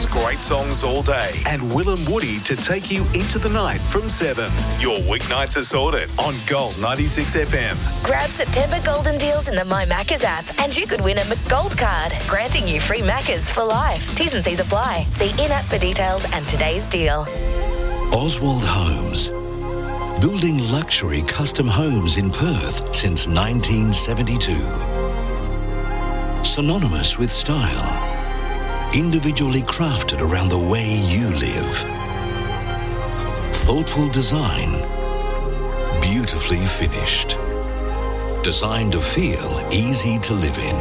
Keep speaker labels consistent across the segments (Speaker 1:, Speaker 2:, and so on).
Speaker 1: plus great songs all day. And Will and Woody to take you into the night from 7. Your weeknights are sorted on Gold 96 FM.
Speaker 2: Grab September golden deals in the My Maccas app and you could win a McGold card, granting you free Maccas for life. T's and C's apply. See in-app for details and today's deal.
Speaker 3: Oswald Homes. Building luxury custom homes in Perth since 1972. Synonymous with style. Individually crafted around the way you live. Thoughtful design. Beautifully finished. Designed to feel easy to live in.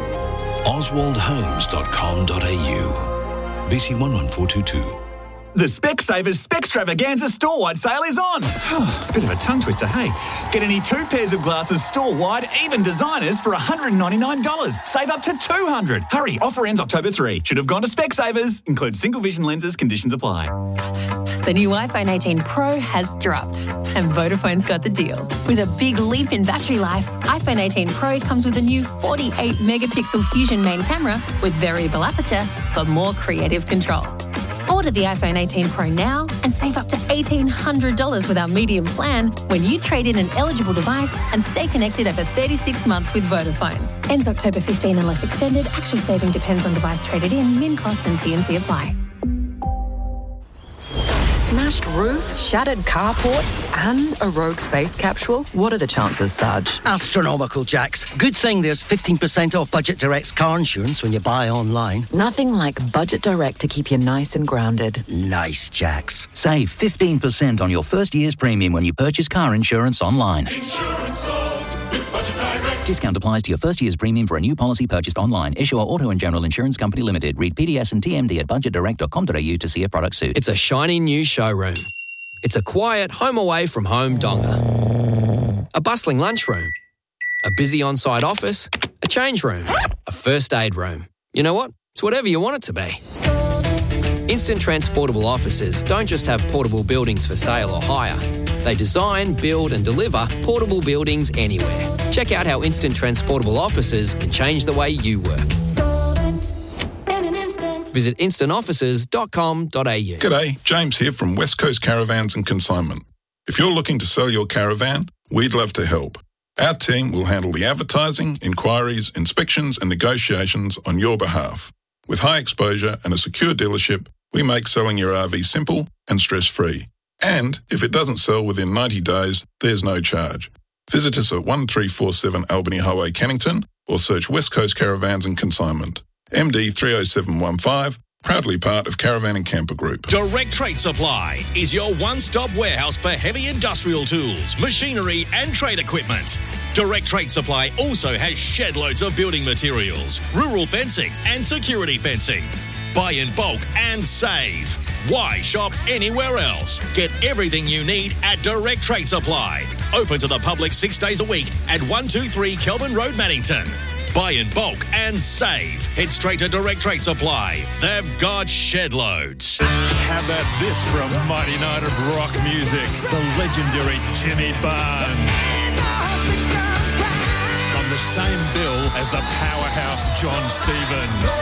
Speaker 3: oswaldhomes.com.au. BC 11422.
Speaker 4: The Specsavers Specstravaganza store-wide sale is on. Bit of a tongue twister, hey. Get any 2 pairs of glasses store-wide, even designers, for $199. Save up to $200. Hurry, offer ends October 3. Should have gone to Specsavers. Includes single vision lenses, conditions apply.
Speaker 5: The new iPhone 18 Pro has dropped, and Vodafone's got the deal. With a big leap in battery life, iPhone 18 Pro comes with a new 48-megapixel Fusion main camera with variable aperture for more creative control. Order the iPhone 18 Pro now and save up to $1,800 with our medium plan when you trade in an eligible device and stay connected over 36 months with Vodafone. Ends October 15 unless extended. Actual saving depends on device traded in. Min cost and T&C apply.
Speaker 6: Smashed roof, shattered carport, and a rogue space capsule? What are the chances, Sarge?
Speaker 7: Astronomical, Jax. Good thing there's 15% off Budget Direct's car insurance when you buy online.
Speaker 6: Nothing like Budget Direct to keep you nice and grounded.
Speaker 7: Nice, Jax.
Speaker 8: Save 15% on your first year's premium when you purchase car insurance online.
Speaker 9: Insurance solved with Budget Direct.
Speaker 8: Discount applies to your first year's premium for a new policy purchased online. Issuer Auto and General Insurance Company Limited. Read PDS and TMD at budgetdirect.com.au to see if product suit.
Speaker 10: It's a shiny new showroom. It's a quiet home away from home donga. A bustling lunchroom. A busy on-site office. A change room. A first aid room. You know what? It's whatever you want it to be. Instant Transportable Offices don't just have portable buildings for sale or hire. They design, build and deliver portable buildings anywhere. Check out how Instant Transportable Offices can change the way you work. Visit instantoffices.com.au.
Speaker 11: G'day, James here from West Coast Caravans and Consignment. If you're looking to sell your caravan, we'd love to help. Our team will handle the advertising, inquiries, inspections and negotiations on your behalf. With high exposure and a secure dealership, we make selling your RV simple and stress-free. And if it doesn't sell within 90 days, there's no charge. Visit us at 1347 Albany Highway, Cannington, or search West Coast Caravans and Consignment. MD 30715, proudly part of Caravan and Camper Group.
Speaker 12: Direct Trade Supply is your one-stop warehouse for heavy industrial tools, machinery and trade equipment. Direct Trade Supply also has shed loads of building materials, rural fencing and security fencing. Buy in bulk and save. Why shop anywhere else? Get everything you need at Direct Trade Supply. Open to the public 6 days a week at 123 Kelvin Road, Mannington. Buy in bulk and save. Head straight to Direct Trade Supply. They've got shed loads.
Speaker 13: How about this from Mighty Night of Rock Music? The legendary Jimmy Barnes. On the same bill as the powerhouse John Stevens.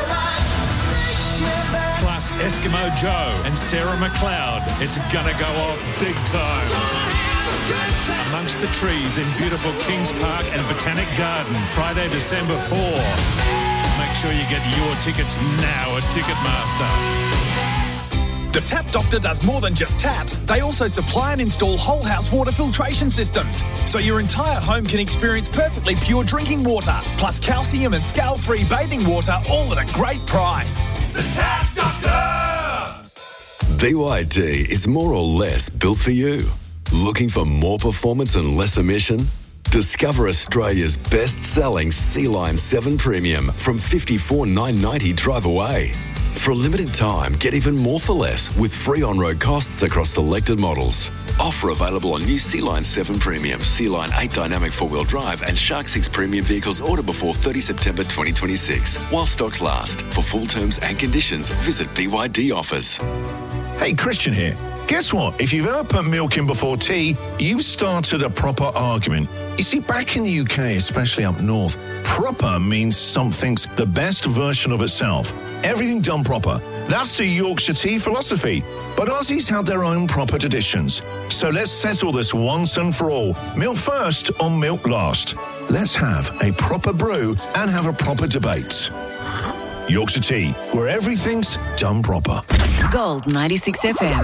Speaker 13: Plus Eskimo Joe and Sarah McLeod. It's gonna go off big time. Amongst the trees in beautiful Kings Park and Botanic Garden, Friday, December 4. Make sure you get your tickets now at Ticketmaster.
Speaker 4: The Tap Doctor does more than just taps. They also supply and install whole house water filtration systems, so your entire home can experience perfectly pure drinking water, plus calcium and scale-free bathing water, all at a great price.
Speaker 9: The Tap Doctor!
Speaker 14: BYD is more or less built for you. Looking for more performance and less emission? Discover Australia's best-selling Sea-Line 7 Premium from $54,990 drive away. For a limited time, get even more for less with free on-road costs across selected models. Offer available on new Sea-Line 7 Premium, Sea-Line 8 Dynamic 4-wheel drive and Shark 6 Premium vehicles ordered before 30 September 2026. While stocks last. For full terms and conditions, visit BYD Offers.
Speaker 15: Hey, Christian here. Guess what? If you've ever put milk in before tea, you've started a proper argument. You see, back in the UK, especially up north, proper means something's the best version of itself. Everything done proper. That's the Yorkshire tea philosophy. But Aussies have their own proper traditions. So let's settle this once and for all. Milk first or milk last. Let's have a proper brew and have a proper debate. Yorkshire Tea, where everything's done proper.
Speaker 16: Gold 96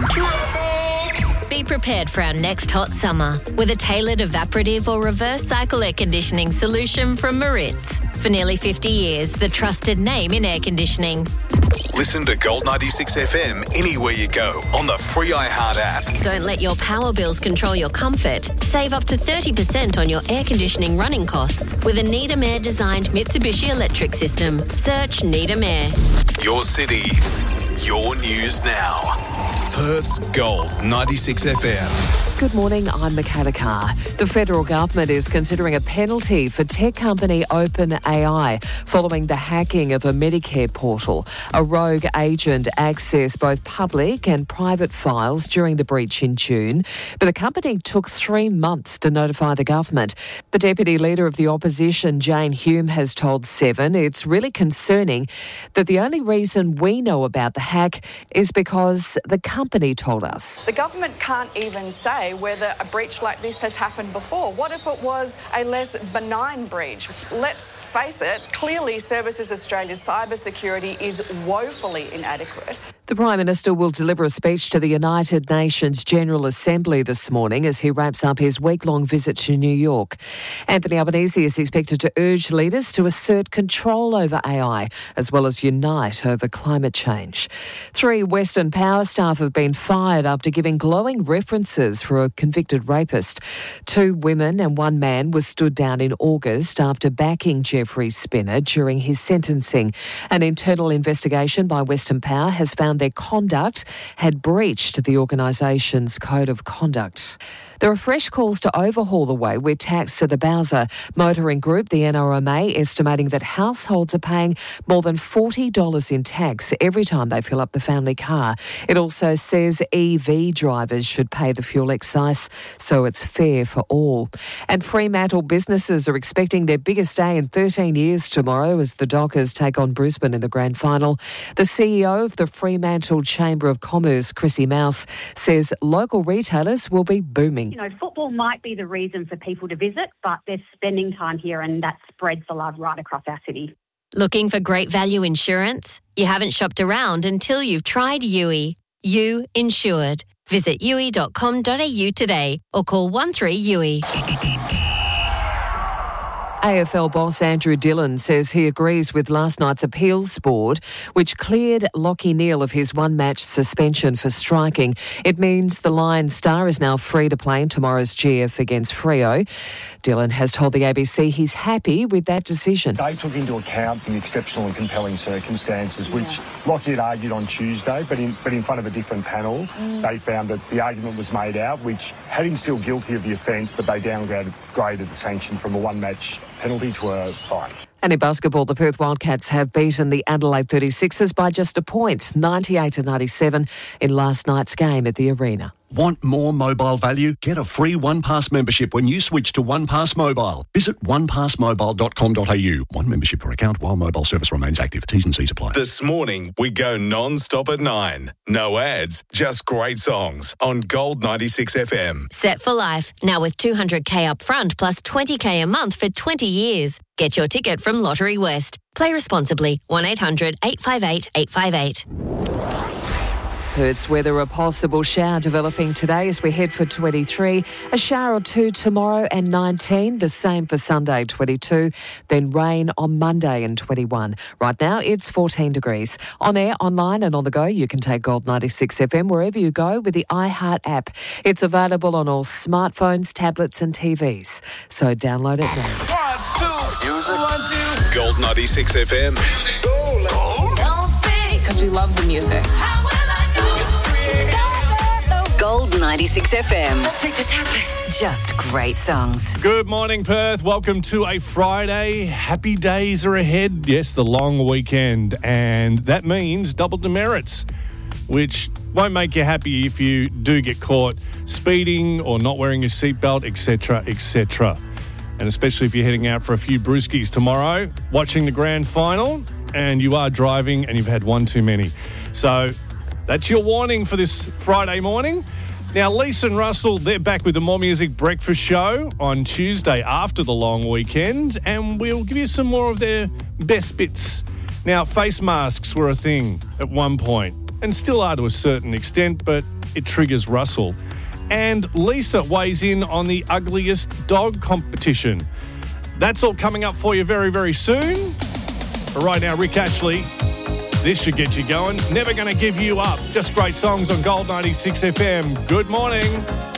Speaker 16: FM.
Speaker 17: Be prepared for our next hot summer with a tailored evaporative or reverse cycle air conditioning solution from Maritz. For nearly 50 years, the trusted name in air conditioning.
Speaker 1: Listen to Gold 96 FM anywhere you go on the free iHeart app.
Speaker 17: Don't let your power bills control your comfort. Save up to 30% on your air conditioning running costs with a Needham Air designed Mitsubishi electric system. Search Needham Air.
Speaker 1: Your city, your news now. Perth's Gold 96 FM.
Speaker 6: Good morning, I'm Michaela Carr. The federal government is considering a penalty for tech company OpenAI following the hacking of a Medicare portal. A rogue agent accessed both public and private files during the breach in June, but the company took 3 months to notify the government. The deputy leader of the opposition, Jane Hume, has told Seven it's really concerning that the only reason we know about the hack is because the company told us.
Speaker 18: The government can't even say whether a breach like this has happened before. What if it was a less benign breach? Let's face it, clearly Services Australia's cybersecurity is woefully inadequate.
Speaker 6: The Prime Minister will deliver a speech to the United Nations General Assembly this morning as he wraps up his week-long visit to New York. Anthony Albanese is expected to urge leaders to assert control over AI as well as unite over climate change. 3 Western Power staff have been fired after giving glowing references for a convicted rapist. 2 women and 1 man were stood down in August after backing Jeffrey Spinner during his sentencing. An internal investigation by Western Power has found their conduct had breached the organisation's code of conduct. There are fresh calls to overhaul the way we're taxed to the Bowser Motoring Group, the NRMA, estimating that households are paying more than $40 in tax every time they fill up the family car. It also says EV drivers should pay the fuel excise, so it's fair for all. And Fremantle businesses are expecting their biggest day in 13 years tomorrow as the Dockers take on Brisbane in the grand final. The CEO of the Fremantle Chamber of Commerce, Chrissy Mouse, says local retailers will be booming.
Speaker 19: You know, football might be the reason for people to visit, but they're spending time here and that spreads the love right across our city.
Speaker 17: Looking for great value insurance? You haven't shopped around until you've tried Yui. You insured. Visit yui.com.au today or call 13-YUI.
Speaker 6: AFL boss Andrew Dillon says he agrees with last night's appeals board, which cleared Lachie Neale of his 1-match suspension for striking. It means the Lions star is now free to play in tomorrow's GF against Freo. Dillon has told the ABC he's happy with that decision.
Speaker 20: They took into account the exceptional and compelling circumstances, which Lachie had argued on Tuesday, but in front of a different panel. They found that the argument was made out, which had him still guilty of the offence, but they downgraded the sanction from a 1-match penalty to a fine.
Speaker 6: And in basketball, the Perth Wildcats have beaten the Adelaide 36ers by just a point, 98-97 in last night's game at the Arena.
Speaker 21: Want more mobile value? Get a free OnePass membership when you switch to OnePass Mobile. Visit onepassmobile.com.au. 1 membership per account while mobile service remains active. T's and C's apply.
Speaker 1: This morning, we go non-stop at 9. No ads, just great songs on Gold 96 FM.
Speaker 17: Set for life, now with $200K up front plus $20K a month for 20 years. Get your ticket from Lottery West. Play responsibly. 1-800-858-858.
Speaker 6: Perth's weather, a possible shower developing today as we head for 23. A shower or 2 tomorrow and 19. The same for Sunday, 22. Then rain on Monday and 21. Right now, it's 14 degrees. On air, online and on the go, you can take Gold 96 FM wherever you go with the iHeart app. It's available on all smartphones, tablets and TVs. So download it now.
Speaker 1: 1, 2. Gold 96 FM.
Speaker 16: Because we love the music. Gold 96 FM. Let's make this happen. Just great songs.
Speaker 13: Good morning, Perth. Welcome to a Friday. Happy days are ahead. Yes, the long weekend. And that means double demerits, which won't make you happy if you do get caught speeding or not wearing your seatbelt, etc., etc. And especially if you're heading out for a few brewskis tomorrow, watching the grand final, and you are driving and you've had one too many.
Speaker 2: So that's your warning for this Friday morning. Now, Lisa and Russell, they're back with the More Music Breakfast Show on Tuesday after the long weekend, and we'll give you some more of their best bits. Now, face masks were a thing at one point, and still are to a certain extent, but it triggers Russell. And Lisa weighs in on the ugliest dog competition. That's all coming up for you very, very soon. But right now, Rick Ashley, this should get you going. Never Gonna Give You Up. Just great songs on Gold 96 FM. Good morning.